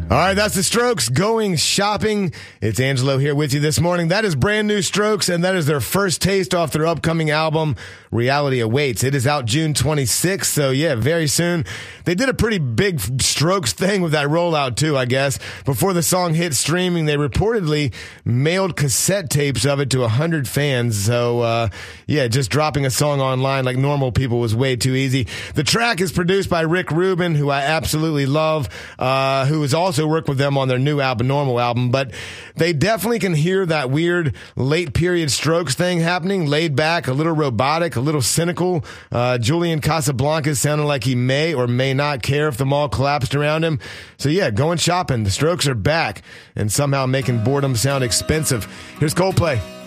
All right, that's the Strokes going shopping. It's Angelo here with you this morning. That is brand new Strokes, and that is their first taste off their upcoming album, Reality Awaits. It is out June 26th, so yeah, very soon. They did a pretty big Strokes thing with that rollout too, I guess. Before the song hit streaming, they reportedly mailed cassette tapes of it to 100 fans. So yeah, just dropping a song online like normal people was way too easy. The track is produced by Rick Rubin, who I absolutely love, who has also worked with them on their new album, Normal album. But they definitely can hear that weird late period Strokes thing happening, laid back, a little robotic, a little cynical. Julian Casablancas sounded like he may or may not care if the mall collapsed around him. So yeah, going shopping. The Strokes are back and somehow making boredom sound expensive. Here's Coldplay.